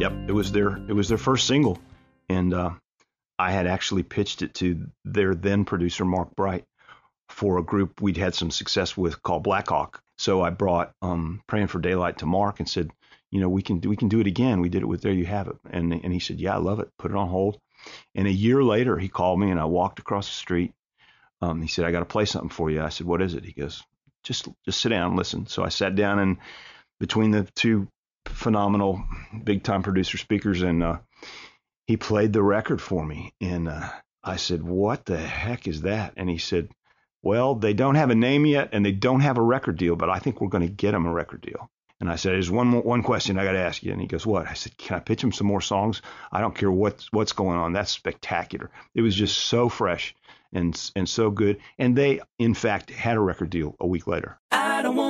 Yep, it was their first single, and I had actually pitched it to their then producer Mark Bright for a group we'd had some success with called Blackhawk. So I brought "Praying for Daylight" to Mark and said, we can do it again. We did it with "There You Have It," and he said, yeah, I love it. Put it on hold. And a year later, he called me, and I walked across the street. He said, I got to play something for you. I said, what is it? He goes, just sit down and listen. So I sat down, and between the two phenomenal big time producer speakers, and he played the record for me. And I said, what the heck is that? And he said, well, they don't have a name yet, and they don't have a record deal, but I think we're going to get them a record deal. And I said, there's one question I got to ask you. And he goes, what? I said, can I pitch him some more songs? I don't care what's going on. That's spectacular. It was just so fresh and so good. And they, in fact, had a record deal a week later. I don't want